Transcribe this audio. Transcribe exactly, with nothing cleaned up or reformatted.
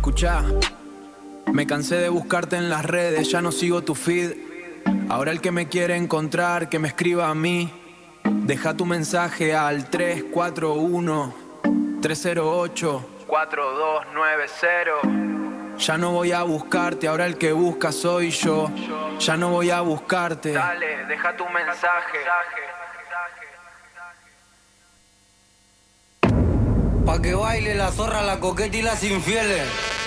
Escuchá, me cansé de buscarte en las redes, ya no sigo tu feed. Ahora el que me quiere encontrar, que me escriba a mí. Deja tu mensaje al tres cuatro uno, tres cero ocho, cuatro dos nueve cero. Ya no voy a buscarte, ahora el que busca soy yo. Ya no voy a buscarte. Dale, deja tu mensaje. Pa' que baile la zorra, la coqueta y las infieles.